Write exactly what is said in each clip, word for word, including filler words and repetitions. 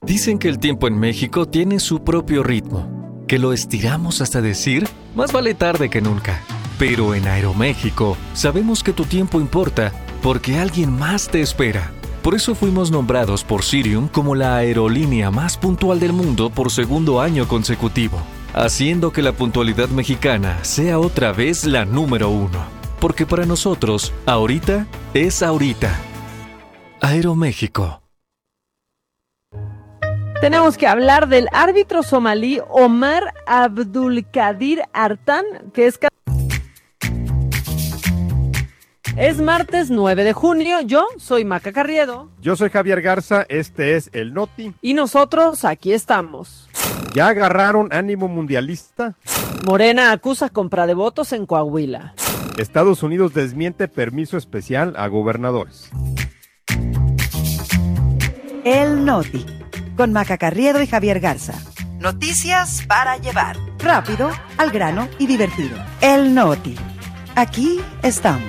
Dicen que el tiempo en México tiene su propio ritmo, que lo estiramos hasta decir, más vale tarde que nunca. Pero en Aeroméxico sabemos que tu tiempo importa porque alguien más te espera. Por eso fuimos nombrados por Cirium como la aerolínea más puntual del mundo por segundo año consecutivo, haciendo que la puntualidad mexicana sea otra vez la número uno. Porque para nosotros, ahorita es ahorita. Aeroméxico. Tenemos que hablar del árbitro somalí Omar Abdulkadir Artan, que es... Es martes nueve de junio, yo soy Maca Carriedo. Yo soy Javier Garza, este es El Noti. Y nosotros aquí estamos. ¿Ya agarraron ánimo mundialista? Morena acusa compra de votos en Coahuila. Estados Unidos desmiente permiso especial a gobernadores. El Noti, con Maca Carriedo y Javier Garza. Noticias para llevar. Rápido, al grano y divertido. El Noti. Aquí estamos.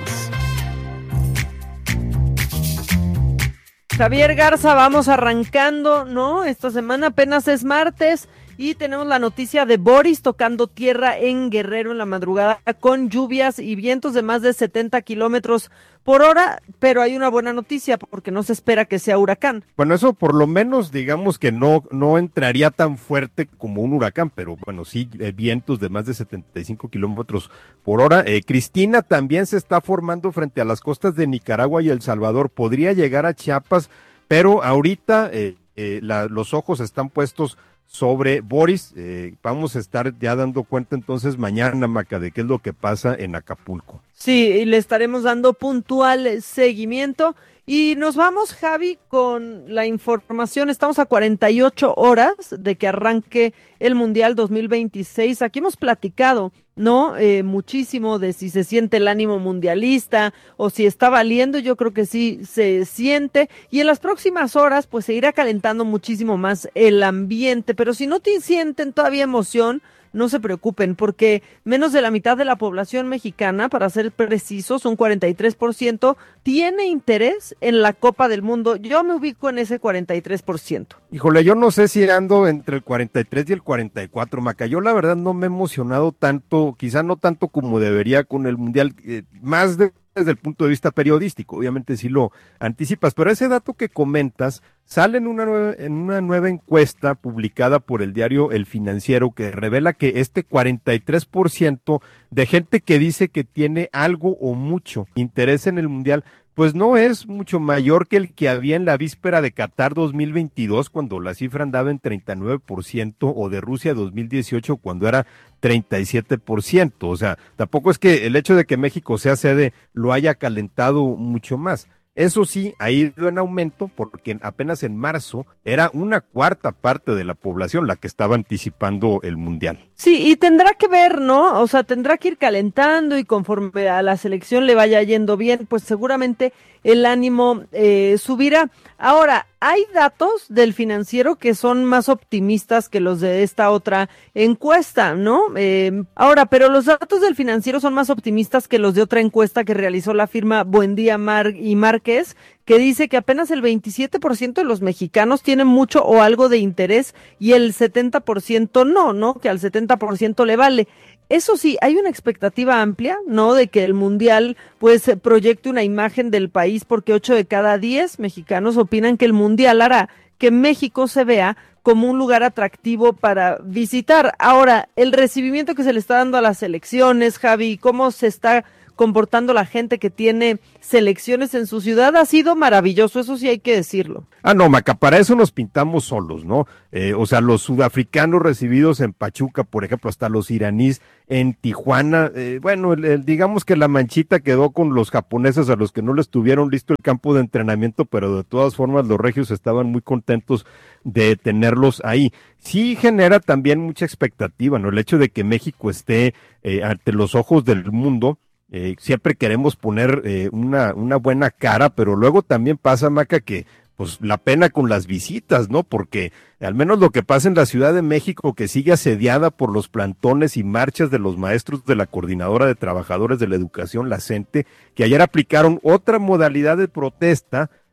Javier Garza, vamos arrancando, ¿no? Esta semana apenas es martes y tenemos la noticia de Boris tocando tierra en Guerrero en la madrugada con lluvias y vientos de más de setenta kilómetros por hora, pero hay una buena noticia porque no se espera que sea huracán. Bueno, eso por lo menos digamos que no, no entraría tan fuerte como un huracán, pero bueno, sí, eh, vientos de más de setenta y cinco kilómetros por hora. Eh, Cristina también se está formando frente a las costas de Nicaragua y El Salvador, podría llegar a Chiapas, pero ahorita eh, eh, la, los ojos están puestos sobre Boris. Eh, vamos a estar ya dando cuenta entonces mañana, Maca, de qué es lo que pasa en Acapulco. Sí, y le estaremos dando puntual seguimiento. Y nos vamos, Javi, con la información. Estamos a cuarenta y ocho horas de que arranque el Mundial dos mil veintiséis. Aquí hemos platicado, ¿no? Eh, muchísimo de si se siente el ánimo mundialista o si está valiendo. Yo creo que sí se siente. Y en las próximas horas, pues se irá calentando muchísimo más el ambiente. Pero si no te sienten todavía emoción, no se preocupen, porque menos de la mitad de la población mexicana, para ser precisos, un cuarenta y tres por ciento, tiene interés en la Copa del Mundo. Yo me ubico en ese cuarenta y tres por ciento. Híjole, yo no sé si ando entre el cuarenta y tres y el cuarenta y cuatro, Maca. Yo la verdad no me he emocionado tanto, quizá no tanto como debería con el Mundial, eh, más de, desde el punto de vista periodístico. Obviamente sí lo anticipas, pero ese dato que comentas sale en una nueva, en una nueva encuesta publicada por el diario El Financiero, que revela que este cuarenta y tres por ciento de gente que dice que tiene algo o mucho interés en el Mundial, pues no es mucho mayor que el que había en la víspera de Qatar dos mil veintidós, cuando la cifra andaba en treinta y nueve por ciento, o de Rusia dos mil dieciocho, cuando era treinta y siete por ciento. O sea, tampoco es que el hecho de que México sea sede lo haya calentado mucho más. Eso sí, ha ido en aumento porque apenas en marzo era una cuarta parte de la población la que estaba anticipando el Mundial. Sí, y tendrá que ver, ¿no? O sea, tendrá que ir calentando y conforme a la selección le vaya yendo bien, pues seguramente el ánimo eh, subirá. Ahora, hay datos del Financiero que son más optimistas que los de esta otra encuesta, ¿no? Eh, ahora, pero los datos del Financiero son más optimistas que los de otra encuesta que realizó la firma Buendía Mar y Márquez, que dice que apenas el veintisiete por ciento de los mexicanos tienen mucho o algo de interés y el setenta por ciento no, ¿no? Que al setenta por ciento le vale. Eso sí, hay una expectativa amplia, ¿no? De que el Mundial, pues, proyecte una imagen del país, porque ocho de cada diez mexicanos opinan que el Mundial hará que México se vea como un lugar atractivo para visitar. Ahora, el recibimiento que se le está dando a las elecciones, Javi, cómo se está comportando la gente que tiene selecciones en su ciudad ha sido maravilloso, eso sí hay que decirlo. Ah, no, Maca, para eso nos pintamos solos, ¿no? Eh, o sea, los sudafricanos recibidos en Pachuca, por ejemplo, hasta los iraníes en Tijuana, eh, bueno, el, el, digamos que la manchita quedó con los japoneses a los que no les tuvieron listo el campo de entrenamiento, pero de todas formas los regios estaban muy contentos de tenerlos ahí. Sí genera también mucha expectativa, ¿no? El hecho de que México esté eh, ante los ojos del mundo. Eh, siempre queremos poner eh, una, una buena cara, pero luego también pasa, Maca, que pues la pena con las visitas, ¿no? Porque al menos lo que pasa en la Ciudad de México, que sigue asediada por los plantones y marchas de los maestros de la Coordinadora de Trabajadores de la Educación, la CENTE, que ayer aplicaron otra modalidad de protesta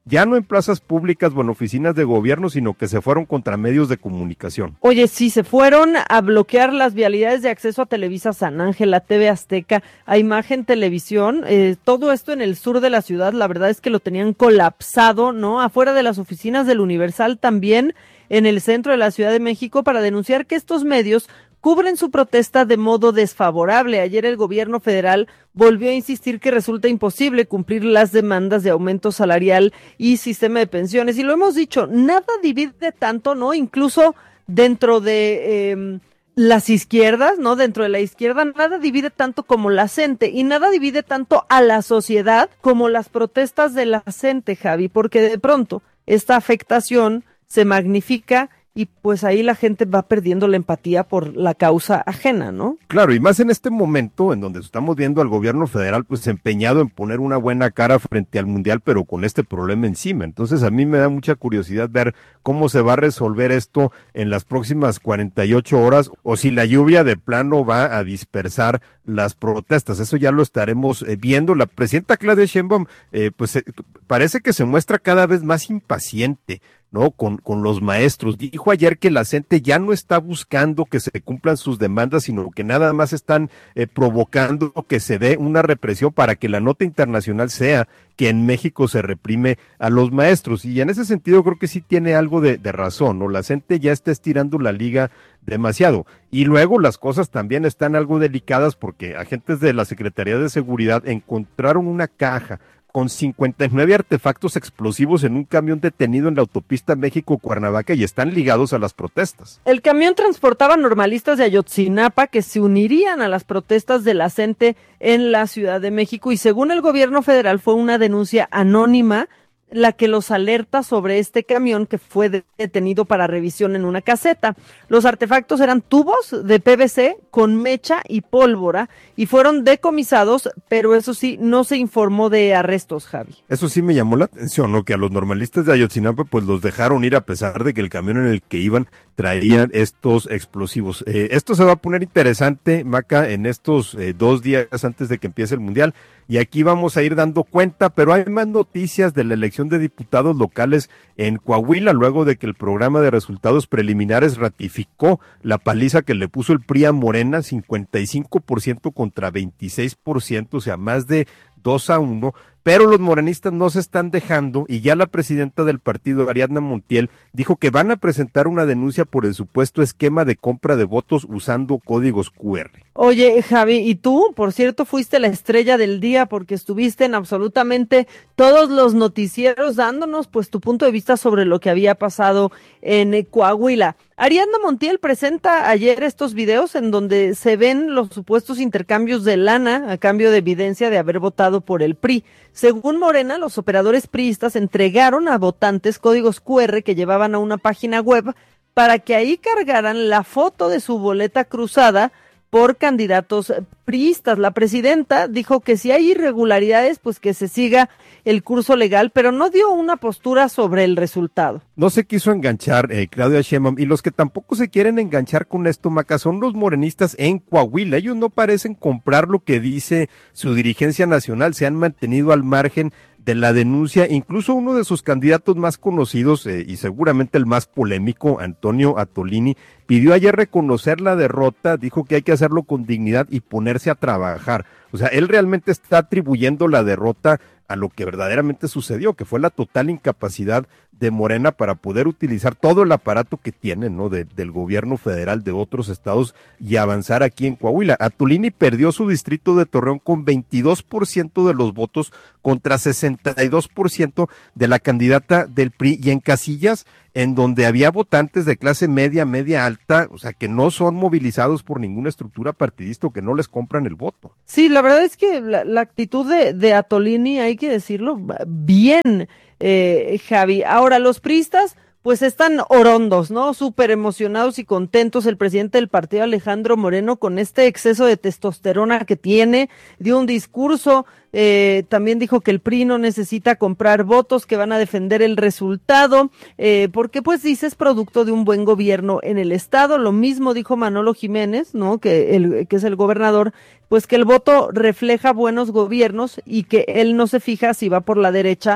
ya no en plazas públicas o en oficinas de gobierno, sino que se fueron contra medios de comunicación. Oye, sí, se fueron a bloquear las vialidades de acceso a Televisa San Ángel, a T V Azteca, a Imagen Televisión, eh, todo esto en el sur de la ciudad, la verdad es que lo tenían colapsado, ¿no? Afuera de las oficinas del Universal también, en el centro de la Ciudad de México, para denunciar que estos medios cubren su protesta de modo desfavorable. Ayer el gobierno federal volvió a insistir que resulta imposible cumplir las demandas de aumento salarial y sistema de pensiones. Y lo hemos dicho, nada divide tanto, ¿no? Incluso dentro de eh, las izquierdas, ¿no? Dentro de la izquierda, nada divide tanto como la gente y nada divide tanto a la sociedad como las protestas de la gente, Javi, porque de pronto esta afectación se magnifica y pues ahí la gente va perdiendo la empatía por la causa ajena, ¿no? Claro, y más en este momento en donde estamos viendo al gobierno federal pues empeñado en poner una buena cara frente al mundial, pero con este problema encima. Entonces a mí me da mucha curiosidad ver cómo se va a resolver esto en las próximas cuarenta y ocho horas, o si la lluvia de plano va a dispersar las protestas. Eso ya lo estaremos eh, viendo. La presidenta Claudia Sheinbaum eh, pues eh, parece que se muestra cada vez más impaciente, ¿no? Con, con los maestros. Dijo ayer que la gente ya no está buscando que se cumplan sus demandas, sino que nada más están eh, provocando que se dé una represión para que la nota internacional sea que en México se reprime a los maestros. Y en ese sentido creo que sí tiene algo de, de razón, ¿no? La gente ya está estirando la liga demasiado. Y luego las cosas también están algo delicadas porque agentes de la Secretaría de Seguridad encontraron una caja con cincuenta y nueve artefactos explosivos en un camión detenido en la autopista México-Cuernavaca y están ligados a las protestas. El camión transportaba normalistas de Ayotzinapa que se unirían a las protestas de la gente en la Ciudad de México y según el gobierno federal fue una denuncia anónima la que los alerta sobre este camión que fue detenido para revisión en una caseta. Los artefactos eran tubos de P V C con mecha y pólvora y fueron decomisados, pero eso sí, no se informó de arrestos, Javi. Eso sí me llamó la atención, ¿no? Que a los normalistas de Ayotzinapa pues los dejaron ir a pesar de que el camión en el que iban traían estos explosivos. Eh, esto se va a poner interesante, Maca, en estos eh, dos días antes de que empiece el Mundial. Y aquí vamos a ir dando cuenta, pero hay más noticias de la elección de diputados locales en Coahuila, luego de que el programa de resultados preliminares ratificó la paliza que le puso el P R I a Morena, cincuenta y cinco por ciento contra veintiséis por ciento, o sea, más de dos a uno, pero los morenistas no se están dejando y ya la presidenta del partido, Ariadna Montiel, dijo que van a presentar una denuncia por el supuesto esquema de compra de votos usando códigos cu erre. Oye, Javi, y tú, por cierto, fuiste la estrella del día porque estuviste en absolutamente todos los noticieros dándonos pues tu punto de vista sobre lo que había pasado en Coahuila. Ariadna Montiel presenta ayer estos videos en donde se ven los supuestos intercambios de lana a cambio de evidencia de haber votado por el P R I. Según Morena, los operadores priistas entregaron a votantes códigos cu erre que llevaban a una página web para que ahí cargaran la foto de su boleta cruzada por candidatos priistas. La presidenta dijo que si hay irregularidades, pues que se siga el curso legal, pero no dio una postura sobre el resultado. No se quiso enganchar eh, Claudia Sheinbaum, y los que tampoco se quieren enganchar con esto, Maca, son los morenistas en Coahuila. Ellos no parecen comprar lo que dice su dirigencia nacional, se han mantenido al margen de la denuncia. Incluso uno de sus candidatos más conocidos eh, y seguramente el más polémico, Antonio Atolini, pidió ayer reconocer la derrota, dijo que hay que hacerlo con dignidad y ponerse a trabajar. O sea, él realmente está atribuyendo la derrota a lo que verdaderamente sucedió, que fue la total incapacidad de Morena para poder utilizar todo el aparato que tiene, ¿no? De, del gobierno federal, de otros estados, y avanzar aquí en Coahuila. Atolini perdió su distrito de Torreón con veintidós por ciento de los votos contra sesenta y dos por ciento de la candidata del P R I, y en casillas en donde había votantes de clase media, media alta, o sea, que no son movilizados por ninguna estructura partidista o que no les compran el voto. Sí, la verdad es que la, la actitud de, de Atolini, hay que decirlo, bien, eh, Javi. Ahora, los priistas, pues están orondos, ¿no? Súper emocionados y contentos. El presidente del partido, Alejandro Moreno, con este exceso de testosterona que tiene, dio un discurso, eh, también dijo que el P R I no necesita comprar votos, que van a defender el resultado, eh, porque pues dice es producto de un buen gobierno en el estado. Lo mismo dijo Manolo Jiménez, ¿no? Que, el, que es el gobernador, pues que el voto refleja buenos gobiernos y que él no se fija si va por la derecha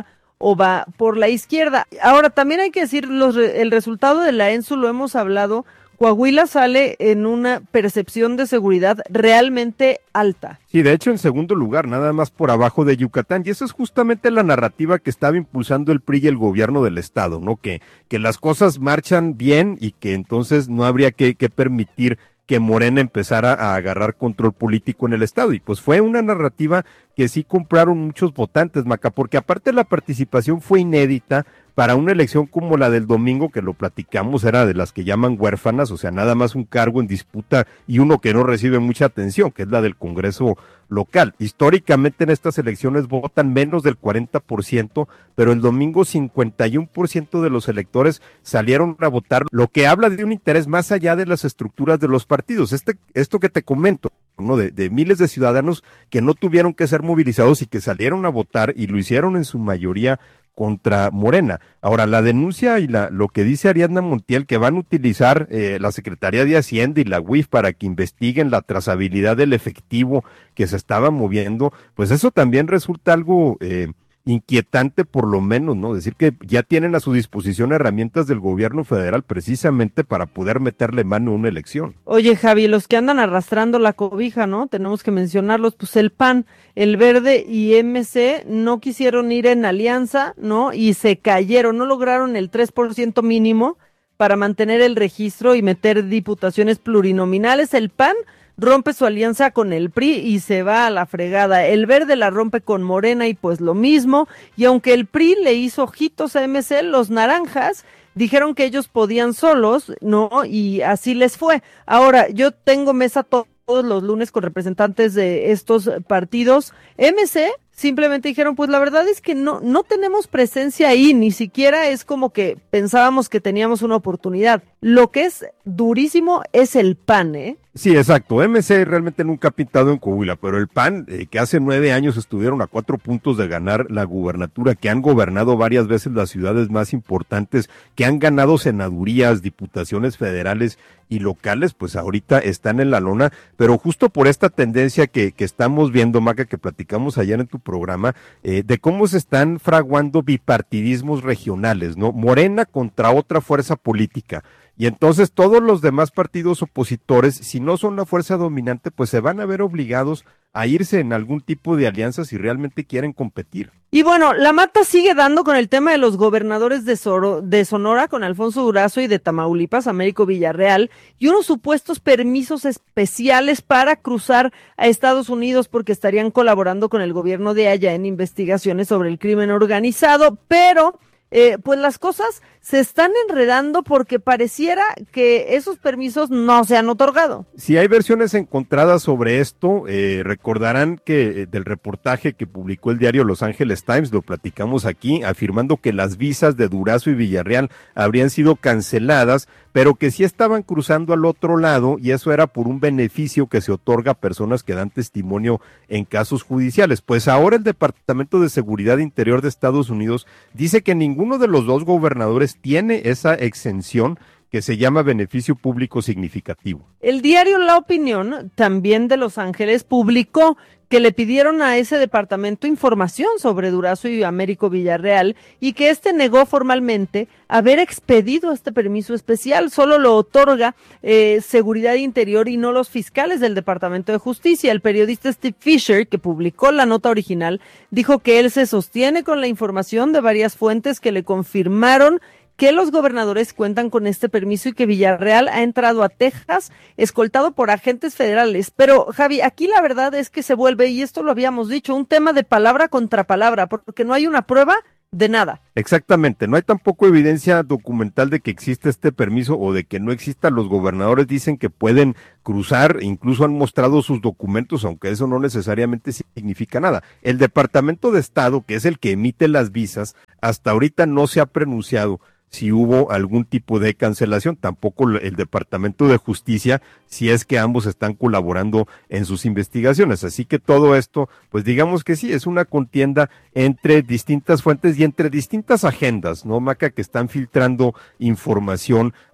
o va por la izquierda. Ahora, también hay que decir, los, el resultado de la ENSU lo hemos hablado, Coahuila sale en una percepción de seguridad realmente alta. Sí, de hecho en segundo lugar, nada más por abajo de Yucatán, y esa es justamente la narrativa que estaba impulsando el P R I y el gobierno del estado, ¿no? Que, que las cosas marchan bien y que entonces no habría que, que permitir que Morena empezara a agarrar control político en el estado, y pues fue una narrativa que sí compraron muchos votantes, Maca, porque aparte la participación fue inédita para una elección como la del domingo, que lo platicamos, era de las que llaman huérfanas, o sea, nada más un cargo en disputa y uno que no recibe mucha atención, que es la del Congreso local. Históricamente en estas elecciones votan menos del cuarenta por ciento, pero el domingo cincuenta y uno por ciento de los electores salieron a votar, lo que habla de un interés más allá de las estructuras de los partidos. Este, esto que te comento, ¿no? De, de miles de ciudadanos que no tuvieron que ser movilizados y que salieron a votar y lo hicieron en su mayoría contra Morena. Ahora, la denuncia y la, lo que dice Ariadna Montiel, que van a utilizar eh, la Secretaría de Hacienda y la U I F para que investiguen la trazabilidad del efectivo que se estaba moviendo, pues eso también resulta algo eh, inquietante, por lo menos, ¿no? Decir que ya tienen a su disposición herramientas del gobierno federal precisamente para poder meterle mano a una elección. Oye, Javi, los que andan arrastrando la cobija, ¿no? Tenemos que mencionarlos, pues el P A N, el Verde y M C no quisieron ir en alianza, ¿no? Y se cayeron, no lograron el tres por ciento mínimo para mantener el registro y meter diputaciones plurinominales. El P A N rompe su alianza con el P R I y se va a la fregada. El Verde la rompe con Morena y pues lo mismo. Y aunque el P R I le hizo ojitos a M C, los naranjas dijeron que ellos podían solos, ¿no? Y así les fue. Ahora, yo tengo mesa to- todos los lunes con representantes de estos partidos. M C simplemente dijeron, pues la verdad es que no, no tenemos presencia ahí, ni siquiera es como que pensábamos que teníamos una oportunidad. Lo que es durísimo es el P A N, ¿eh? Sí, exacto. M C realmente nunca ha pintado en Coahuila, pero el P A N, eh, que hace nueve años estuvieron a cuatro puntos de ganar la gubernatura, que han gobernado varias veces las ciudades más importantes, que han ganado senadurías, diputaciones federales y locales, pues ahorita están en la lona, pero justo por esta tendencia que, que estamos viendo, Maca, que platicamos ayer en tu programa, eh, de cómo se están fraguando bipartidismos regionales, ¿no? Morena contra otra fuerza política. Y entonces todos los demás partidos opositores, si no son la fuerza dominante, pues se van a ver obligados a irse en algún tipo de alianza si realmente quieren competir. Y bueno, la mata sigue dando con el tema de los gobernadores de, Soro, de Sonora, con Alfonso Durazo, y de Tamaulipas, Américo Villarreal, y unos supuestos permisos especiales para cruzar a Estados Unidos porque estarían colaborando con el gobierno de allá en investigaciones sobre el crimen organizado, pero Eh, pues las cosas se están enredando porque pareciera que esos permisos no se han otorgado. Si hay versiones encontradas sobre esto, eh, recordarán que eh, del reportaje que publicó el diario Los Angeles Times, lo platicamos aquí, afirmando que las visas de Durazo y Villarreal habrían sido canceladas, pero que sí estaban cruzando al otro lado, y eso era por un beneficio que se otorga a personas que dan testimonio en casos judiciales. Pues ahora el Departamento de Seguridad Interior de Estados Unidos dice que ninguno de los dos gobernadores tiene esa exención que se llama beneficio público significativo. El diario La Opinión, también de Los Ángeles, publicó que le pidieron a ese departamento información sobre Durazo y Américo Villarreal y que este negó formalmente haber expedido este permiso especial. Solo lo otorga eh, Seguridad Interior y no los fiscales del Departamento de Justicia. El periodista Steve Fisher, que publicó la nota original, dijo que él se sostiene con la información de varias fuentes que le confirmaron que los gobernadores cuentan con este permiso y que Villarreal ha entrado a Texas escoltado por agentes federales. Pero, Javi, aquí la verdad es que se vuelve, y esto lo habíamos dicho, un tema de palabra contra palabra, porque no hay una prueba de nada. Exactamente, no hay tampoco evidencia documental de que existe este permiso o de que no exista. Los gobernadores dicen que pueden cruzar, incluso han mostrado sus documentos, aunque eso no necesariamente significa nada. El Departamento de Estado, que es el que emite las visas, hasta ahorita no se ha pronunciado si hubo algún tipo de cancelación, tampoco el Departamento de Justicia, si es que ambos están colaborando en sus investigaciones. Así que todo esto, pues digamos que sí, es una contienda entre distintas fuentes y entre distintas agendas, ¿no, Maca? Que están filtrando información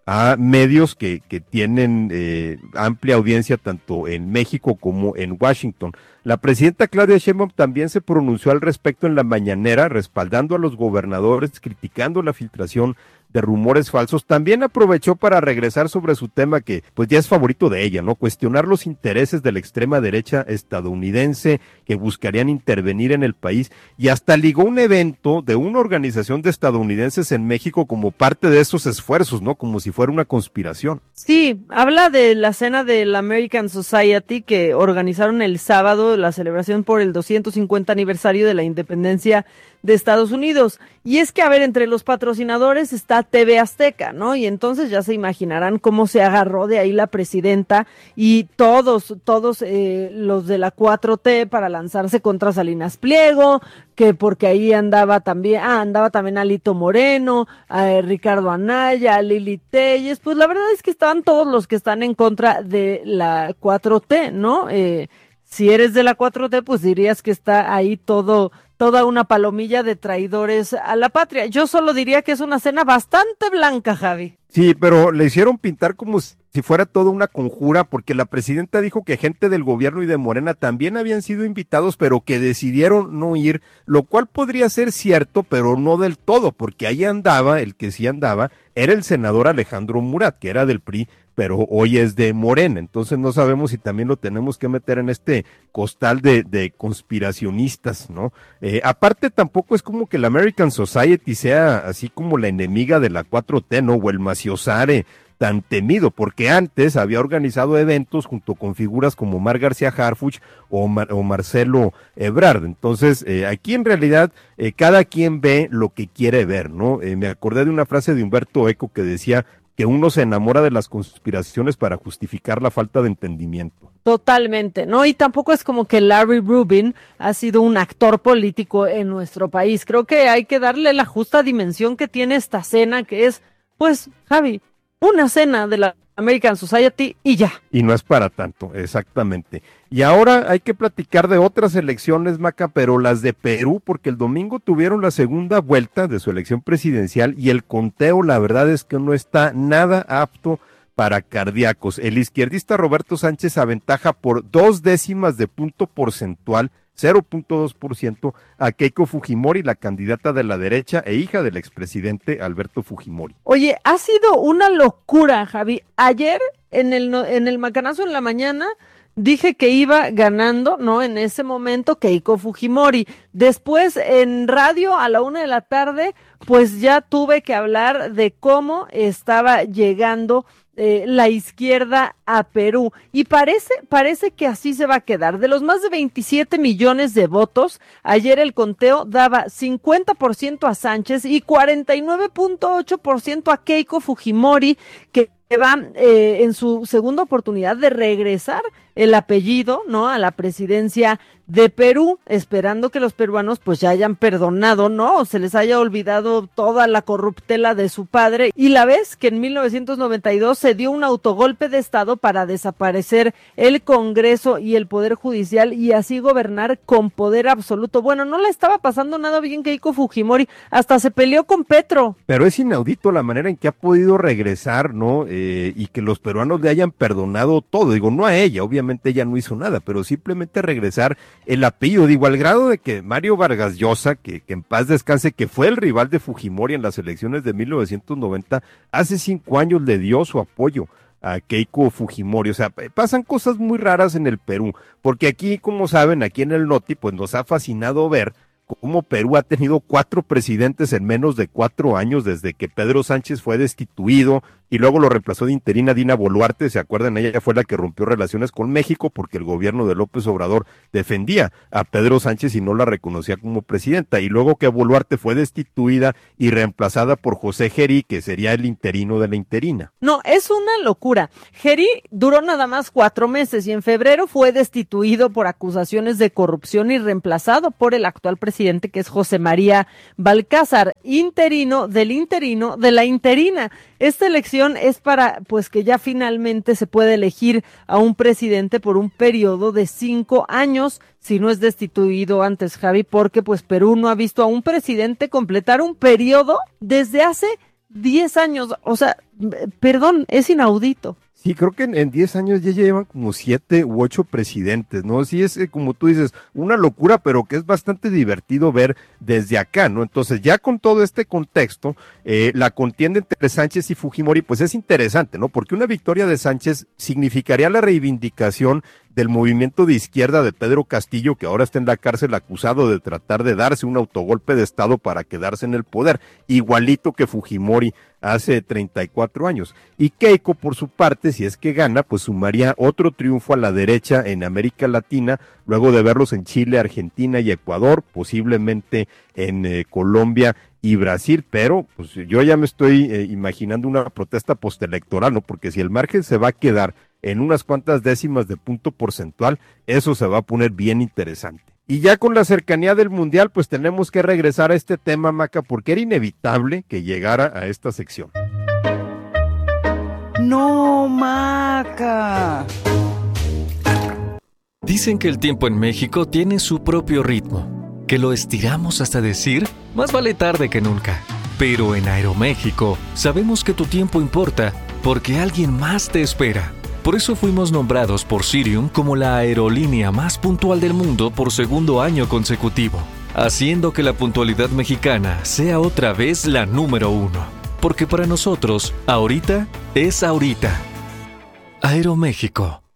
a medios que, que tienen eh, amplia audiencia tanto en México como en Washington. La presidenta Claudia Sheinbaum también se pronunció al respecto en la mañanera, respaldando a los gobernadores, criticando la filtración de rumores falsos. También aprovechó para regresar sobre su tema que pues ya es favorito de ella, ¿no? Cuestionar los intereses de la extrema derecha estadounidense que buscarían intervenir en el país, y hasta ligó un evento de una organización de estadounidenses en México como parte de esos esfuerzos, ¿no? Como si fuera una conspiración. Sí, habla de la cena del American Society que organizaron el sábado, la celebración por el doscientos cincuenta aniversario de la independencia de Estados Unidos. Y es que, a ver, entre los patrocinadores está T V Azteca, ¿no? Y entonces ya se imaginarán cómo se agarró de ahí la presidenta y todos, todos eh, los de la cuatro T para lanzarse contra Salinas Pliego, que porque ahí andaba también, ah, andaba también Alito Moreno, a Ricardo Anaya, a Lili Telles. Pues la verdad es que estaban todos los que están en contra de la cuatro T, ¿no? Eh, si eres de la cuatro T, pues dirías que está ahí todo, toda una palomilla de traidores a la patria. Yo solo diría que es una cena bastante blanca, Javi. Sí, pero le hicieron pintar como si fuera toda una conjura, porque la presidenta dijo que gente del gobierno y de Morena también habían sido invitados, pero que decidieron no ir, lo cual podría ser cierto, pero no del todo, porque ahí andaba, el que sí andaba, era el senador Alejandro Murat, que era del P R I, pero hoy es de Morena. Entonces no sabemos si también lo tenemos que meter en este costal de, de conspiracionistas, ¿no? Eh, aparte tampoco es como que la American Society sea así como la enemiga de la cuatro T, ¿no? O el maciosare tan temido, porque antes había organizado eventos junto con figuras como Mar García Harfuch o, Mar, o Marcelo Ebrard. Entonces, eh, aquí en realidad eh, cada quien ve lo que quiere ver, ¿no? Eh, me acordé de una frase de Humberto Eco que decía que uno se enamora de las conspiraciones para justificar la falta de entendimiento. Totalmente, ¿no? Y tampoco es como que Larry Rubin ha sido un actor político en nuestro país. Creo que hay que darle la justa dimensión que tiene esta cena, que es, pues, Javi, una cena de la American Society y ya. Y no es para tanto, exactamente. Y ahora hay que platicar de otras elecciones, Maca, pero las de Perú, porque el domingo tuvieron la segunda vuelta de su elección presidencial y el conteo, la verdad es que no está nada apto para cardíacos. El izquierdista Roberto Sánchez aventaja por dos décimas de punto porcentual, cero punto dos por ciento, a Keiko Fujimori, la candidata de la derecha e hija del expresidente Alberto Fujimori. Oye, ha sido una locura, Javi. Ayer, en el, en el macanazo en la mañana, dije que iba ganando, ¿no? En ese momento, Keiko Fujimori. Después, en radio, a la una de la tarde, pues ya tuve que hablar de cómo estaba llegando Eh, la izquierda a Perú, y parece, parece que así se va a quedar. De los más de veintisiete millones de votos, ayer el conteo daba cincuenta por ciento a Sánchez y cuarenta y nueve punto ocho por ciento a Keiko Fujimori, que va eh, en su segunda oportunidad de regresar el apellido, ¿no?, a la presidencia de Perú, esperando que los peruanos pues ya hayan perdonado, ¿no?, o se les haya olvidado toda la corruptela de su padre. Y la vez que en mil novecientos noventa y dos se dio un autogolpe de estado para desaparecer el Congreso y el Poder Judicial y así gobernar con poder absoluto. Bueno, no le estaba pasando nada bien Keiko Fujimori, hasta se peleó con Petro. Pero es inaudito la manera en que ha podido regresar, ¿no?, eh, y que los peruanos le hayan perdonado todo. Digo, no a ella, obviamente ella no hizo nada, pero simplemente regresar el apellido, digo, al grado de que Mario Vargas Llosa, que, que en paz descanse, que fue el rival de Fujimori en las elecciones de mil novecientos noventa, hace cinco años le dio su apoyo a Keiko Fujimori. O sea, pasan cosas muy raras en el Perú, porque aquí, como saben, aquí en el Noti, pues nos ha fascinado ver cómo Perú ha tenido cuatro presidentes en menos de cuatro años, desde que Pedro Sánchez fue destituido y luego lo reemplazó de interina Dina Boluarte. ¿Se acuerdan? Ella fue la que rompió relaciones con México porque el gobierno de López Obrador defendía a Pedro Sánchez y no la reconocía como presidenta. Y luego que Boluarte fue destituida y reemplazada por José Gerí, que sería el interino de la interina. No, es una locura. Gerí duró nada más cuatro meses y en febrero fue destituido por acusaciones de corrupción y reemplazado por el actual presidente, que es José María Balcázar, interino del interino de la interina. Esta elección es para, pues, que ya finalmente se puede elegir a un presidente por un periodo de cinco años, si no es destituido antes, Javi, porque pues Perú no ha visto a un presidente completar un periodo desde hace diez años, o sea, perdón, es inaudito. Sí, creo que en diez años ya llevan como siete u ocho presidentes, ¿no? Sí es, eh, como tú dices, una locura, pero que es bastante divertido ver desde acá, ¿no? Entonces, ya con todo este contexto, eh, la contienda entre Sánchez y Fujimori, pues es interesante, ¿no? Porque una victoria de Sánchez significaría la reivindicación del movimiento de izquierda de Pedro Castillo, que ahora está en la cárcel acusado de tratar de darse un autogolpe de Estado para quedarse en el poder, igualito que Fujimori hace treinta y cuatro años. Y Keiko, por su parte, si es que gana, pues sumaría otro triunfo a la derecha en América Latina, luego de verlos en Chile, Argentina y Ecuador, posiblemente en eh, Colombia y Brasil, pero pues yo ya me estoy eh, imaginando una protesta postelectoral, ¿no? Porque si el margen se va a quedar en unas cuantas décimas de punto porcentual, eso se va a poner bien interesante. Y ya con la cercanía del Mundial, pues tenemos que regresar a este tema, Maca, porque era inevitable que llegara a esta sección. No, Maca. Dicen que el tiempo en México tiene su propio ritmo, que lo estiramos hasta decir, más vale tarde que nunca. Pero en Aeroméxico sabemos que tu tiempo importa porque alguien más te espera. Por eso fuimos nombrados por Cirium como la aerolínea más puntual del mundo por segundo año consecutivo, haciendo que la puntualidad mexicana sea otra vez la número uno. Porque para nosotros, ahorita es ahorita. Aeroméxico.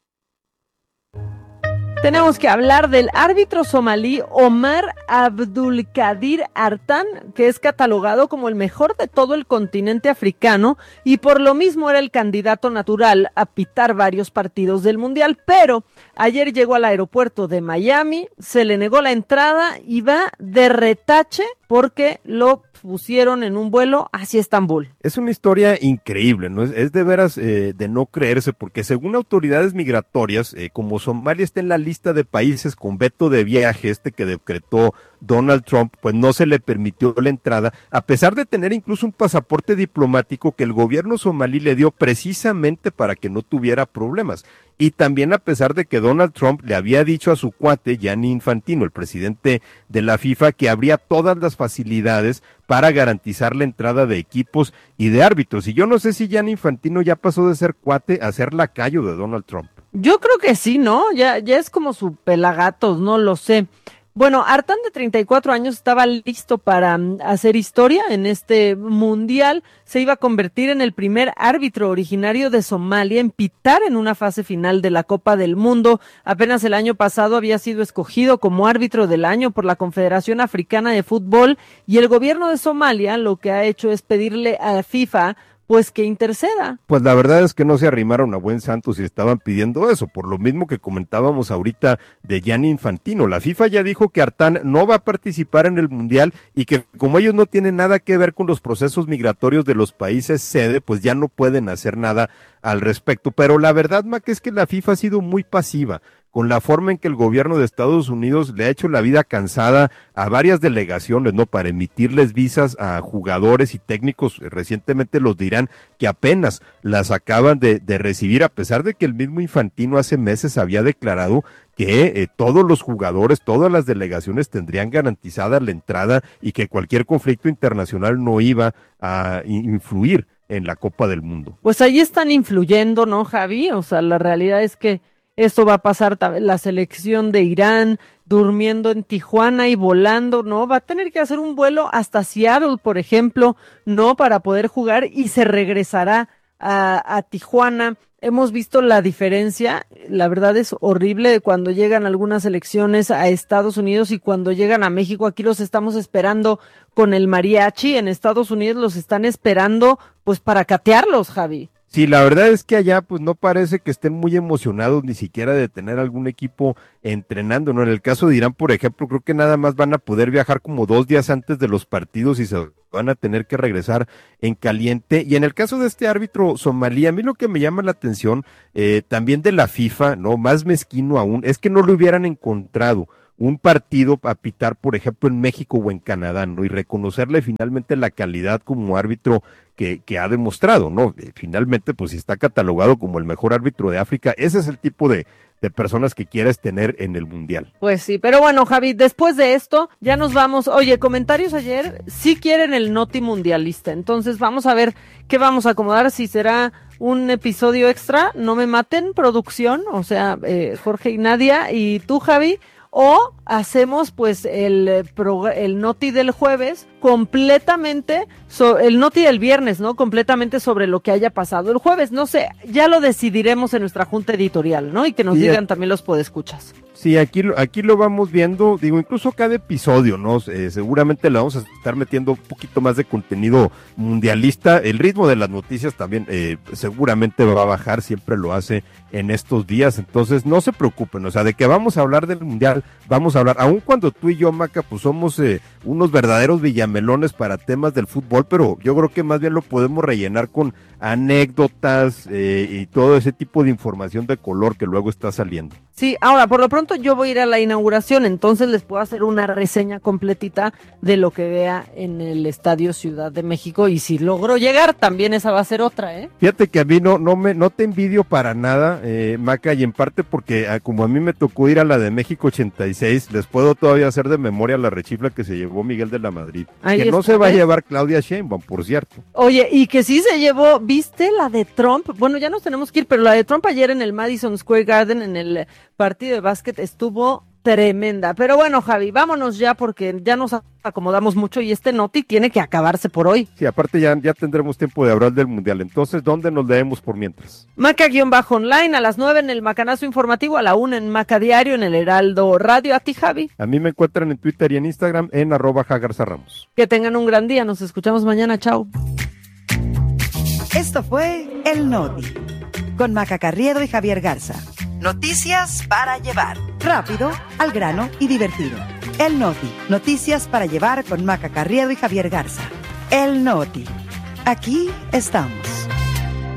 Tenemos que hablar del árbitro somalí Omar Abdulkadir Artan, que es catalogado como el mejor de todo el continente africano y por lo mismo era el candidato natural a pitar varios partidos del Mundial, pero ayer llegó al aeropuerto de Miami, se le negó la entrada y va de retache porque lo pusieron en un vuelo hacia Estambul. Es una historia increíble, ¿no? Es, es de veras eh, de no creerse, porque según autoridades migratorias, eh, como Somalia está en la lista de países con veto de viaje, este que decretó Donald Trump, pues no se le permitió la entrada, a pesar de tener incluso un pasaporte diplomático que el gobierno somalí le dio precisamente para que no tuviera problemas. Y también a pesar de que Donald Trump le había dicho a su cuate, Gianni Infantino, el presidente de la FIFA, que habría todas las facilidades para garantizar la entrada de equipos y de árbitros. Y yo no sé si Gianni Infantino ya pasó de ser cuate a ser lacayo de Donald Trump. Yo creo que sí, ¿no? Ya, ya es como su pelagatos, no lo sé. Bueno, Artan, de treinta y cuatro años, estaba listo para um, hacer historia en este mundial. Se iba a convertir en el primer árbitro originario de Somalia en pitar en una fase final de la Copa del Mundo. Apenas el año pasado había sido escogido como árbitro del año por la Confederación Africana de Fútbol y el gobierno de Somalia lo que ha hecho es pedirle a FIFA pues que interceda. Pues la verdad es que no se arrimaron a buen santo si estaban pidiendo eso, por lo mismo que comentábamos ahorita de Gianni Infantino. La FIFA ya dijo que Artan no va a participar en el Mundial y que como ellos no tienen nada que ver con los procesos migratorios de los países sede, pues ya no pueden hacer nada al respecto. Pero la verdad, Mac, es que la FIFA ha sido muy pasiva con la forma en que el gobierno de Estados Unidos le ha hecho la vida cansada a varias delegaciones, ¿no? Para emitirles visas a jugadores y técnicos. Recientemente los dirán que apenas las acaban de, de recibir, a pesar de que el mismo Infantino hace meses había declarado que eh, todos los jugadores, todas las delegaciones tendrían garantizada la entrada y que cualquier conflicto internacional no iba a influir en la Copa del Mundo. Pues ahí están influyendo, ¿no, Javi? O sea, la realidad es que esto va a pasar, la selección de Irán durmiendo en Tijuana y volando, ¿no? Va a tener que hacer un vuelo hasta Seattle, por ejemplo, ¿no? Para poder jugar y se regresará a, a Tijuana. Hemos visto la diferencia, la verdad es horrible de cuando llegan algunas selecciones a Estados Unidos y cuando llegan a México. Aquí los estamos esperando con el mariachi, en Estados Unidos los están esperando pues para catearlos, Javi. Sí, la verdad es que allá pues no parece que estén muy emocionados ni siquiera de tener algún equipo entrenando, ¿no? En el caso de Irán, por ejemplo, creo que nada más van a poder viajar como dos días antes de los partidos y se van a tener que regresar en caliente. Y en el caso de este árbitro somalí, a mí lo que me llama la atención eh, también de la FIFA, ¿no? Más mezquino aún, es que no lo hubieran encontrado un partido a pitar, por ejemplo, en México o en Canadá, ¿no? Y reconocerle finalmente la calidad como árbitro que, que ha demostrado, ¿no? Finalmente, pues si está catalogado como el mejor árbitro de África, ese es el tipo de, de personas que quieres tener en el Mundial. Pues sí, pero bueno, Javi, después de esto ya nos vamos. Oye, comentarios ayer, sí quieren el Noti Mundialista, entonces vamos a ver qué vamos a acomodar, si será un episodio extra, no me maten, producción, o sea, eh, Jorge y Nadia y tú, Javi, o hacemos pues el, el Noti del jueves completamente, so, el Noti del viernes, ¿no? Completamente sobre lo que haya pasado el jueves, no sé, ya lo decidiremos en nuestra junta editorial, ¿no? Y que nos sí, digan también los podescuchas. Sí, aquí, aquí lo vamos viendo, digo, incluso cada episodio, ¿no? Eh, seguramente le vamos a estar metiendo un poquito más de contenido mundialista. El ritmo de las noticias también eh, seguramente va a bajar, siempre lo hace en estos días, entonces no se preocupen, o sea, de que vamos a hablar del Mundial, vamos a hablar, aun cuando tú y yo, Maca, pues somos eh, unos verdaderos villamelones para temas del fútbol, pero yo creo que más bien lo podemos rellenar con anécdotas eh, y todo ese tipo de información de color que luego está saliendo. Sí, ahora, por lo pronto yo voy a ir a la inauguración, entonces les puedo hacer una reseña completita de lo que vea en el Estadio Ciudad de México, y si logro llegar, también esa va a ser otra, ¿eh? Fíjate que a mí no, no, me, no te envidio para nada, eh, Maca, y en parte porque ah, como a mí me tocó ir a la de México ochenta y seis, les puedo todavía hacer de memoria la rechifla que se llevó Miguel de la Madrid, Ahí que está, no se va ¿eh? a llevar Claudia Sheinbaum, por cierto. Oye, y que sí se llevó, ¿viste la de Trump? Bueno, ya nos tenemos que ir, pero la de Trump ayer en el Madison Square Garden, en el partido de básquet, estuvo tremenda. Pero bueno, Javi, vámonos ya porque ya nos acomodamos mucho y este Noti tiene que acabarse por hoy. Sí, aparte ya, ya tendremos tiempo de hablar del Mundial. Entonces, ¿dónde nos leemos por mientras? Maca-online a las nueve en el Macanazo Informativo, a la una en Maca Diario, en el Heraldo Radio. A ti, Javi. A mí me encuentran en Twitter y en Instagram en arroba Jagarza Ramos. Que tengan un gran día. Nos escuchamos mañana. Chao. Esto fue El Noti, con Maca Carriedo y Javier Garza. Noticias para llevar. Rápido, al grano y divertido. El Noti. Noticias para llevar con Maca Carriedo y Javier Garza. El Noti. Aquí estamos.